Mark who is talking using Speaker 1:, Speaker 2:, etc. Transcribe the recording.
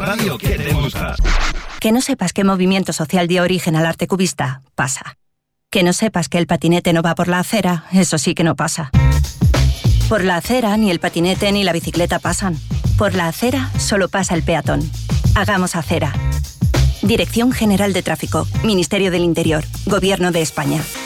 Speaker 1: radio que te gusta.
Speaker 2: Que no sepas qué movimiento social dio origen al arte cubista, pasa. Que no sepas que el patinete no va por la acera, eso sí que no pasa. Por la acera ni el patinete ni la bicicleta pasan. Por la acera solo pasa el peatón. Hagamos acera. Dirección General de Tráfico, Ministerio del Interior, Gobierno de España.